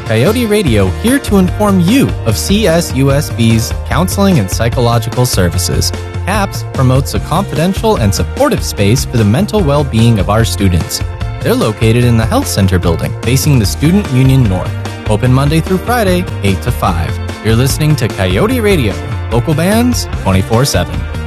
Coyote Radio, here to inform you of CSUSB's counseling and psychological services. CAPS promotes a confidential and supportive space for the mental well-being of our students. They're located in the Health Center building, facing the Student Union North. Open Monday through Friday, 8 to 5. You're listening to Coyote Radio, local bands 24/7.